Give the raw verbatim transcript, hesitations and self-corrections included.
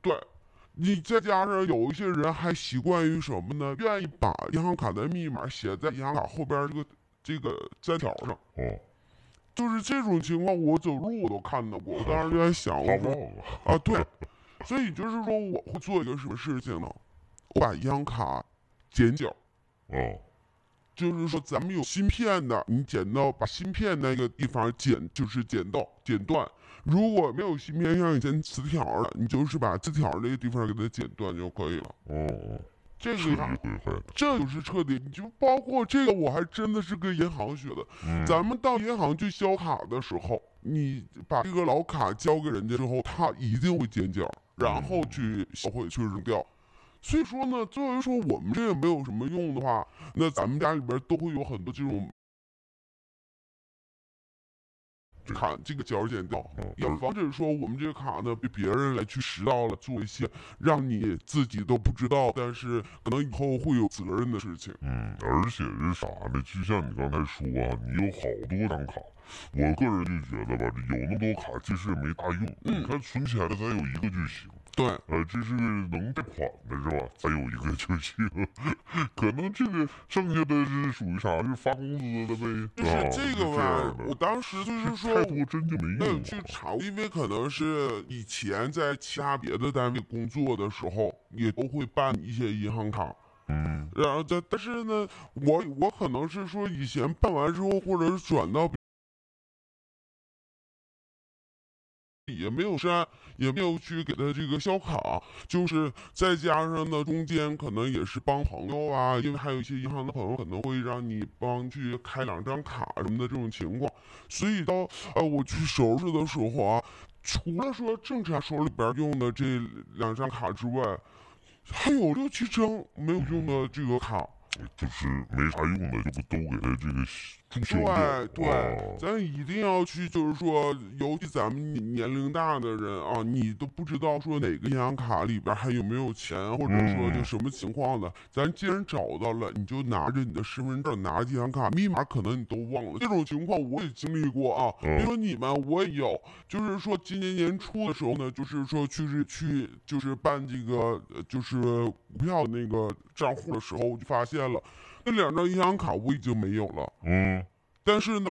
对，你再加上有一些人还习惯于什么呢？愿意把银行卡的密码写在银行卡后边这个这个粘条上。 哦， 就是这种情况，我走路我都看到过。我当时就在想，我说怕忘了。 啊，对，所以就是说我会做一个什么事情呢？我把银行卡剪角。 哦， 就是说咱们有芯片的，你剪到把芯片那个地方剪，就是剪到剪断。如果没有芯片，像以前磁条的，你就是把磁条那个地方给它剪断就可以了。 哦， 这彻底个毁坏了。 这就是彻底，你就包括这个，我还真的是跟银行学的。 嗯， 咱们到银行去销卡的时候，你把这个老卡交给人家之后，他一定会剪角，然后去销毁去扔掉。所以说呢，作为说我们这个没有什么用的话，那咱们家里边都会有很多这种卡这个角剪掉，也防止说我们这个卡呢被别人来去拾到了，做一些让你自己都不知道，但是可能以后会有责任的事情。 嗯，而且是啥呢？就像你刚才说啊，你有好多张卡，我个人就觉得吧，有那么多卡其实也没大用。 嗯， 你看存起来的咱有一个就行。 对， 呃，这是能贷款的是吧？咱有一个就行。可能这个剩下的是属于啥？就是发工资的呗。 就是这个吧，我我当时就是说太多真就没没有用。 去查，因为可能是以前在其他别的单位工作的时候，也都会办一些银行卡。 嗯， 然后但但是呢，我我可能是说以前办完之后，或者是转到。也没有删，也没有去给他这个销卡，就是再加上呢，中间可能也是帮朋友啊，因为还有一些银行的朋友可能会让你帮去开两张卡什么的这种情况，所以到呃我去收拾的时候啊，除了说正常手里边用的这两张卡之外，还有六七张没有用的这个卡。 就是没啥用的，就不都给他这个注销掉。 对对， 哦， 咱一定要去，就是说，尤其咱们年龄大的人啊，你都不知道说哪个银行卡里边还有没有钱，或者说就什么情况的。咱既然找到了，你就拿着你的身份证，拿着银行卡，密码可能你都忘了。这种情况我也经历过啊，别说你们，我也有。就是说今年年初的时候呢，就是说去是去就是办这个就是股票那个账户的时候，我就发现了那两张银行卡我已经没有了。 嗯， 但是呢，